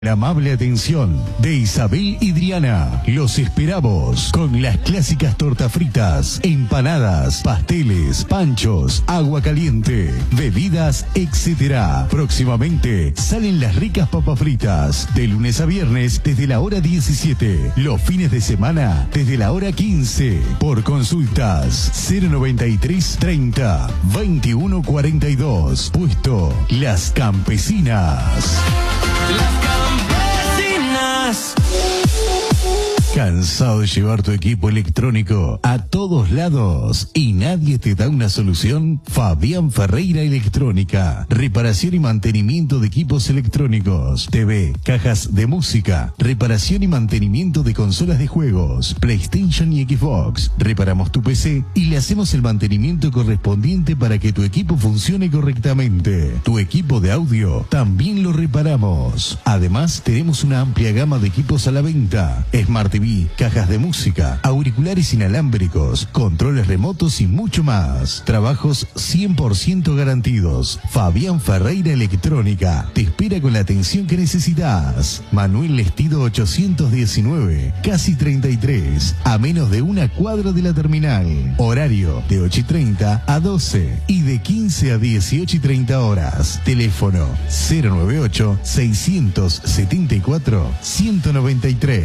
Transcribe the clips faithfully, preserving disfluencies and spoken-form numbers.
La amable atención de Isabel y Adriana. Los esperamos con las clásicas tortas fritas, empanadas, pasteles, panchos, agua caliente, bebidas, etcétera. Próximamente salen las ricas papas fritas de lunes a viernes desde la hora diecisiete. Los fines de semana desde la hora quince. Por consultas cero noventa y tres treinta veintiuno cuarenta y dos. Puesto Las Campesinas. Las Campesinas. ¿Cansado de llevar tu equipo electrónico a todos lados y nadie te da una solución? Fabián Ferreira Electrónica. Reparación y mantenimiento de equipos electrónicos, T V, cajas de música, reparación y mantenimiento de consolas de juegos, PlayStation y Xbox. Reparamos tu P C y le hacemos el mantenimiento correspondiente para que tu equipo funcione correctamente. Tu equipo de audio también lo reparamos. Además, tenemos una amplia gama de equipos a la venta: Smart T V, cajas de música, auriculares inalámbricos, controles remotos y mucho más. Trabajos cien por ciento garantidos. Fabián Ferreira Electrónica te espera con la atención que necesitas. Manuel Lestido ochocientos diecinueve, casi treinta y tres, a menos de una cuadra de la terminal. Horario de ocho y treinta a doce y de quince a dieciocho y treinta horas. Teléfono cero noventa y ocho, seiscientos setenta y cuatro, ciento noventa y tres.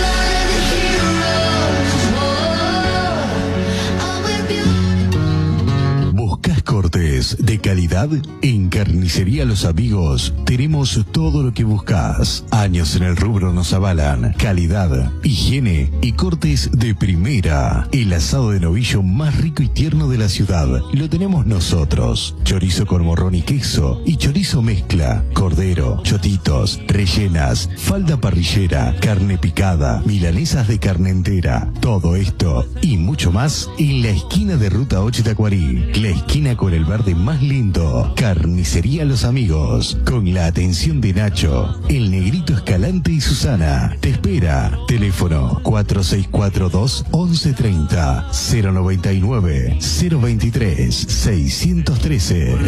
¿Buscas cortes de calidad? En Carnicería Los Amigos tenemos todo lo que buscas. Años en el rubro nos avalan. Calidad, higiene y cortes de primera. El asado de novillo más rico y tierno de la ciudad lo tenemos nosotros. Chorizo con morrón y queso y chorizo mezcla. Cordero, chotitos, rellenas, falda parrillera, carne picada, milanesas de carne entera. Todo esto y mucho más en la esquina de Ruta ocho Tacuarí. La esquina con el verde más lindo. Carnicería Los Amigos, con la atención de Nacho, el Negrito Escalante y Susana. Te espera. Teléfono cuatro seis cuatro dos, once treinta, cero noventa y nueve, cero veintitrés, seiscientos trece.